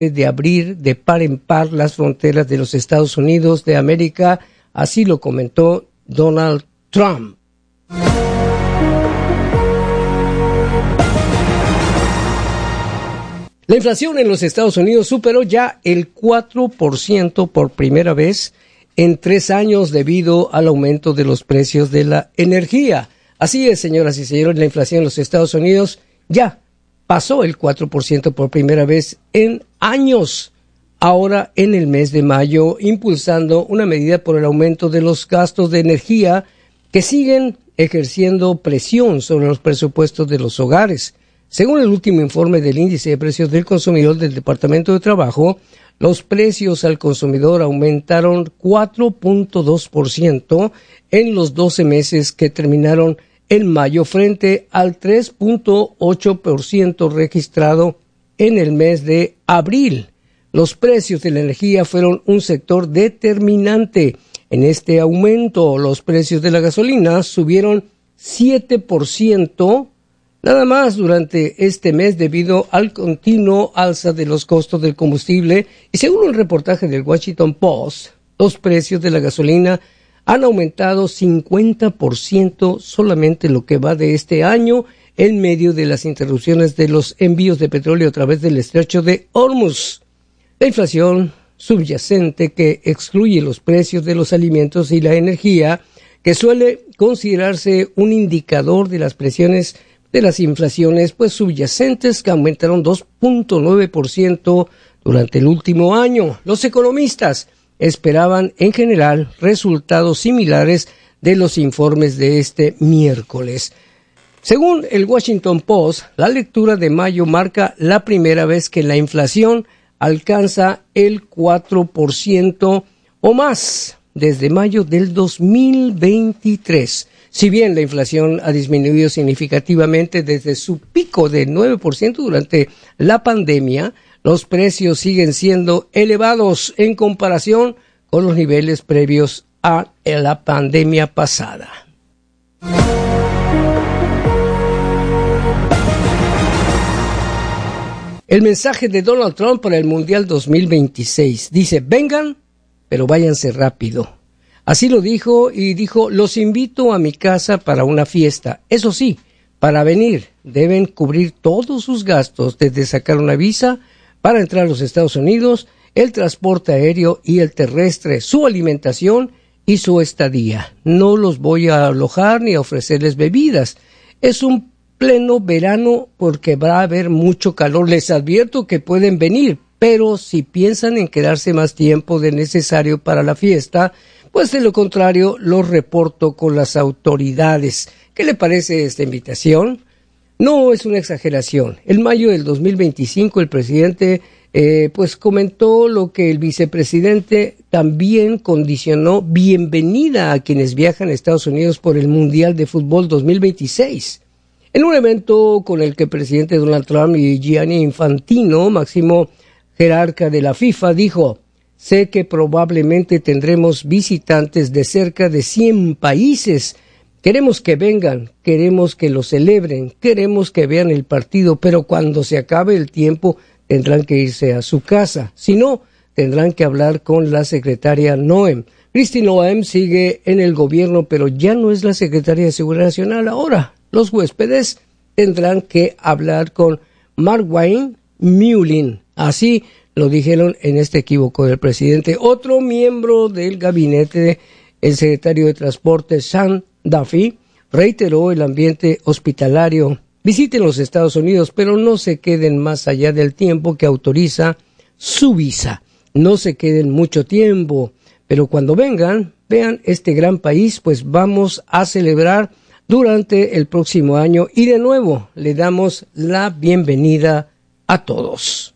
de abrir de par en par las fronteras de los Estados Unidos de América, así lo comentó Donald Trump. La inflación en los Estados Unidos superó ya el 4% por primera vez en 3 años debido al aumento de los precios de la energía. Así es, señoras y señores, la inflación en los Estados Unidos ya pasó el 4% por primera vez en años, ahora en el mes de mayo, impulsando una medida por el aumento de los gastos de energía que siguen ejerciendo presión sobre los presupuestos de los hogares. Según el último informe del Índice de Precios del Consumidor del Departamento de Trabajo, los precios al consumidor aumentaron 4.2% en los 12 meses que terminaron en mayo frente al 3.8% registrado en el mes de abril. Los precios de la energía fueron un sector determinante en este aumento. Los precios de la gasolina subieron 7% nada más durante este mes debido al continuo alza de los costos del combustible y según un reportaje del Washington Post, los precios de la gasolina han aumentado 50% solamente lo que va de este año en medio de las interrupciones de los envíos de petróleo a través del estrecho de Hormuz. La inflación subyacente que excluye los precios de los alimentos y la energía, que suele considerarse un indicador de las presiones de las inflaciones pues subyacentes que aumentaron 2.9% durante el último año. Los economistas esperaban en general resultados similares de los informes de este miércoles. Según el Washington Post, la lectura de mayo marca la primera vez que la inflación alcanza el 4% o más desde mayo del 2023. Si bien la inflación ha disminuido significativamente desde su pico de 9% durante la pandemia, los precios siguen siendo elevados en comparación con los niveles previos a la pandemia pasada. El mensaje de Donald Trump para el Mundial 2026 dice: vengan, pero váyanse rápido. Así lo dijo y dijo: los invito a mi casa para una fiesta. Eso sí, para venir deben cubrir todos sus gastos, desde sacar una visa para entrar a los Estados Unidos, el transporte aéreo y el terrestre, su alimentación y su estadía. No los voy a alojar ni a ofrecerles bebidas. Es un pleno verano porque va a haber mucho calor. Les advierto que pueden venir, pero si piensan en quedarse más tiempo del necesario para la fiesta, pues de lo contrario los reporto con las autoridades. ¿Qué le parece esta invitación? No es una exageración. En mayo del 2025 el presidente pues comentó lo que el vicepresidente también condicionó: bienvenida a quienes viajan a Estados Unidos por el Mundial de Fútbol 2026. En un evento con el que el presidente Donald Trump y Gianni Infantino, máximo jerarca de la FIFA, dijo: sé que probablemente tendremos visitantes de cerca de 100 países. Queremos que vengan, queremos que lo celebren, queremos que vean el partido, pero cuando se acabe el tiempo tendrán que irse a su casa. Si no, tendrán que hablar con la secretaria Noem. Kristi Noem sigue en el gobierno, pero ya no es la secretaria de Seguridad Nacional. Ahora, los huéspedes tendrán que hablar con Markwayne Mullin. Así lo dijeron en este equívoco del presidente. Otro miembro del gabinete, el secretario de Transporte, Sean Duffy, reiteró el ambiente hospitalario. Visiten los Estados Unidos, pero no se queden más allá del tiempo que autoriza su visa. No se queden mucho tiempo, pero cuando vengan, vean este gran país, pues vamos a celebrar durante el próximo año y de nuevo le damos la bienvenida a todos.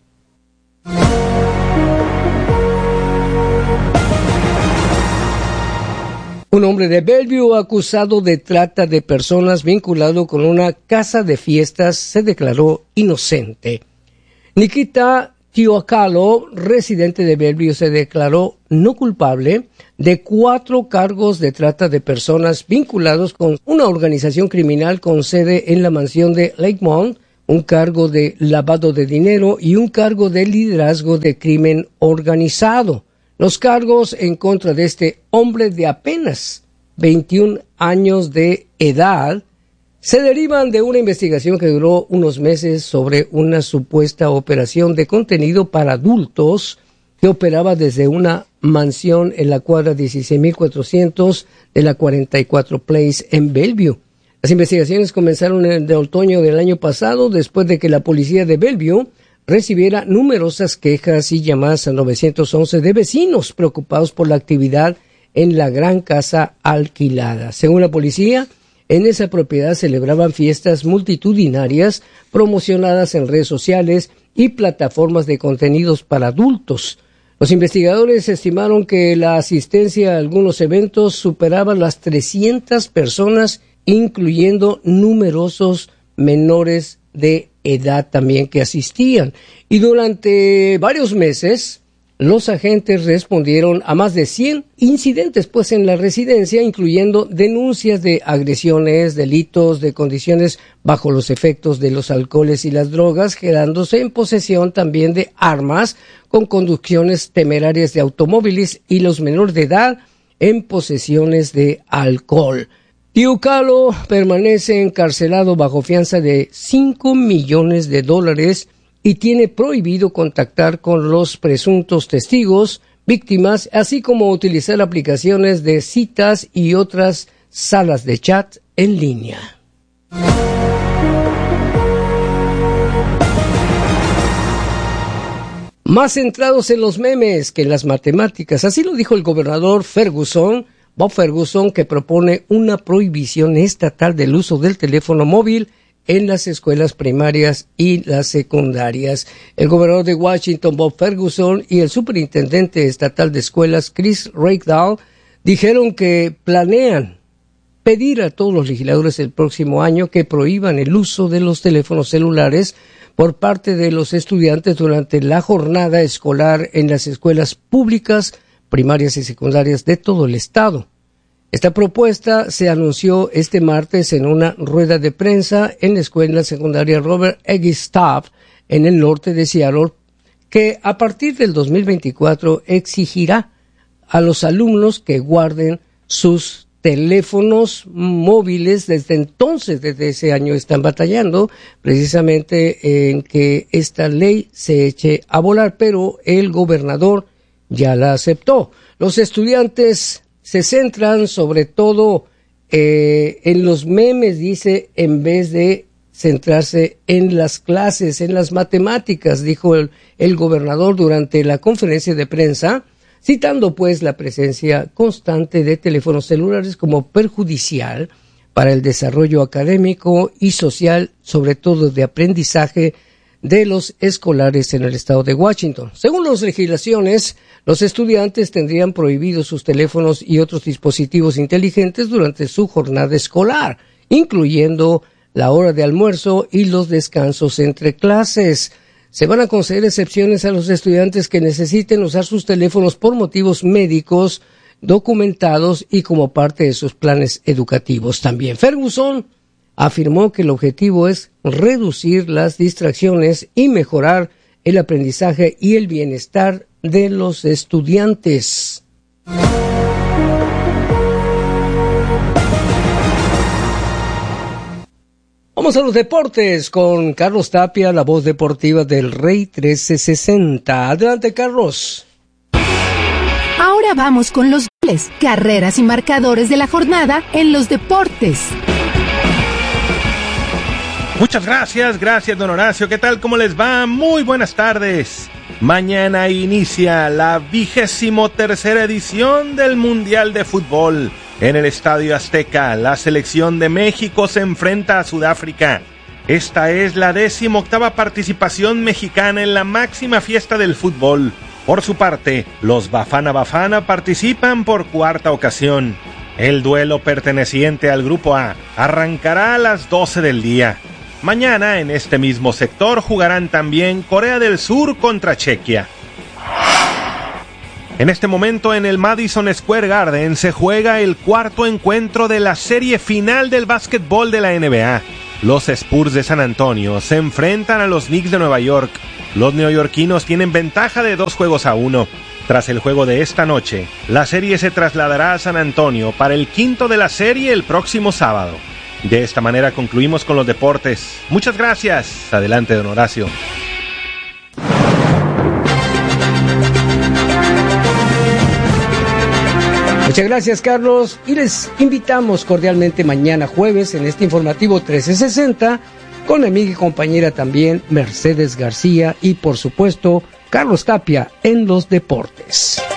Un hombre de Bellevue acusado de trata de personas vinculado con una casa de fiestas se declaró inocente. Nikita Tiokalo, residente de Bellevue, se declaró no culpable de 4 cargos de trata de personas vinculados con una organización criminal con sede en la mansión de Lakemont, un cargo de lavado de dinero y un cargo de liderazgo de crimen organizado. Los cargos en contra de este hombre de apenas 21 años de edad se derivan de una investigación que duró unos meses sobre una supuesta operación de contenido para adultos que operaba desde una mansión en la cuadra 16.400 de la 44 Place en Bellevue. Las investigaciones comenzaron en el otoño del año pasado, después de que la policía de Bellevue recibiera numerosas quejas y llamadas al 911 de vecinos preocupados por la actividad en la gran casa alquilada. Según la policía, en esa propiedad celebraban fiestas multitudinarias promocionadas en redes sociales y plataformas de contenidos para adultos. Los investigadores estimaron que la asistencia a algunos eventos superaba las 300 personas, incluyendo numerosos menores de edad también que asistían. Y durante varios meses, los agentes respondieron a más de 100 incidentes en la residencia, incluyendo denuncias de agresiones, delitos de condiciones bajo los efectos de los alcoholes y las drogas, quedándose en posesión también de armas, con conducciones temerarias de automóviles y los menores de edad en posesiones de alcohol. Diucalo permanece encarcelado bajo fianza de $5 millones y tiene prohibido contactar con los presuntos testigos, víctimas, así como utilizar aplicaciones de citas y otras salas de chat en línea. Más centrados en los memes que en las matemáticas, así lo dijo el gobernador Bob Ferguson, que propone una prohibición estatal del uso del teléfono móvil en las escuelas primarias y las secundarias. El gobernador de Washington, Bob Ferguson, y el superintendente estatal de escuelas, Chris Reykdal, dijeron que planean pedir a todos los legisladores el próximo año que prohíban el uso de los teléfonos celulares por parte de los estudiantes durante la jornada escolar en las escuelas públicas, primarias y secundarias de todo el estado. Esta propuesta se anunció este martes en una rueda de prensa en la escuela secundaria Robert E. Staff en el norte de Seattle, que a partir del 2024 exigirá a los alumnos que guarden sus teléfonos móviles. Desde ese año están batallando precisamente en que esta ley se eche a volar, pero el gobernador ya la aceptó. Los estudiantes se centran sobre todo en los memes, dice, en vez de centrarse en las clases, en las matemáticas, dijo el gobernador durante la conferencia de prensa, citando la presencia constante de teléfonos celulares como perjudicial para el desarrollo académico y social, sobre todo de aprendizaje de los escolares en el estado de Washington. Según las legislaciones, los estudiantes tendrían prohibidos sus teléfonos y otros dispositivos inteligentes durante su jornada escolar, incluyendo la hora de almuerzo y los descansos entre clases. Se van a conceder excepciones a los estudiantes que necesiten usar sus teléfonos por motivos médicos documentados y como parte de sus planes educativos. También Ferguson afirmó que el objetivo es reducir las distracciones y mejorar el aprendizaje y el bienestar de los estudiantes. Vamos a los deportes con Carlos Tapia, la voz deportiva del Rey 1360. Adelante, Carlos. Ahora vamos con los goles, carreras y marcadores de la jornada en los deportes. Muchas gracias don Horacio. ¿Qué tal? ¿Cómo les va? Muy buenas tardes. Mañana inicia la 23ª edición del Mundial de Fútbol. En el Estadio Azteca, la selección de México se enfrenta a Sudáfrica. Esta es la 18ª participación mexicana en la máxima fiesta del fútbol. Por su parte, los Bafana Bafana participan por 4ª ocasión. El duelo perteneciente al Grupo A arrancará a las 12 del día. Mañana, en este mismo sector, jugarán también Corea del Sur contra Chequia. En este momento, en el Madison Square Garden, se juega el 4º encuentro de la serie final del básquetbol de la NBA. Los Spurs de San Antonio se enfrentan a los Knicks de Nueva York. Los neoyorquinos tienen ventaja de 2-1. Tras el juego de esta noche, la serie se trasladará a San Antonio para el quinto de la serie el próximo sábado. De esta manera concluimos con los deportes. Muchas gracias. Adelante, don Horacio. Muchas gracias, Carlos, y les invitamos cordialmente mañana jueves en este informativo 1360 con mi amiga y compañera también Mercedes García y por supuesto Carlos Tapia en los deportes.